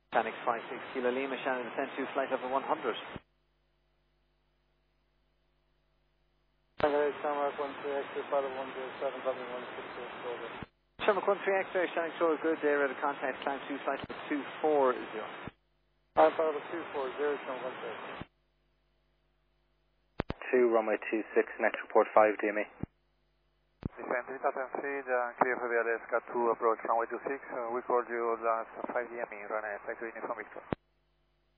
Panic 56 Kilo Lima, Shannon descent to flight level 100. Shamrock 13 X-ray, flight level 107, W168 Golden. Shamrock 13 X-ray, Shannon Shore, good day, ready to contact climb 2 flight level 240. Flight level 240, Shamrock 13. 2 runway 26, next report 5 DME. Descent Tata Feed, clear for the Alaska 2 approach runway 26. We called you last 5 DME, run a factory uniform Victor.